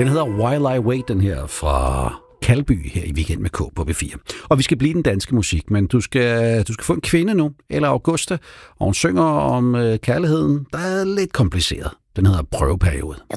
Den hedder While I Wait, den her fra Kalby her i Weekend med K på B4. Og vi skal blive den danske musik, men du skal få en kvinde nu, eller Augusta, og hun synger om kærligheden, der er lidt kompliceret. Den hedder Prøveperiode.